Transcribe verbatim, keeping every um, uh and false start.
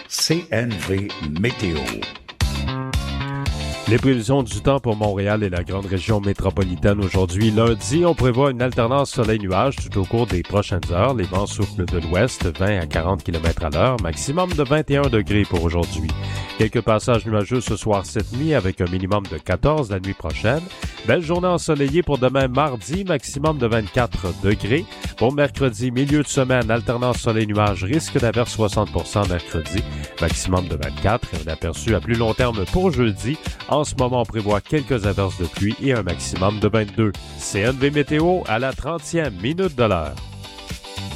C N V Météo. Les prévisions du temps pour Montréal et la grande région métropolitaine aujourd'hui. Lundi, on prévoit une alternance soleil-nuage tout au cours des prochaines heures. Les vents soufflent de l'ouest, vingt à quarante kilomètres à l'heure, maximum de vingt et un degrés pour aujourd'hui. Quelques passages nuageux ce soir cette nuit avec un minimum de quatorze la nuit prochaine. Belle journée ensoleillée pour demain mardi, maximum de vingt-quatre degrés. Pour mercredi, milieu de semaine, alternance soleil-nuage, risque d'averse soixante pour cent mercredi, maximum de vingt-quatre et un aperçu à plus long terme pour jeudi. En ce moment, on prévoit quelques averses de pluie et un maximum de vingt-deux. C N V Météo à la trentième minute de l'heure.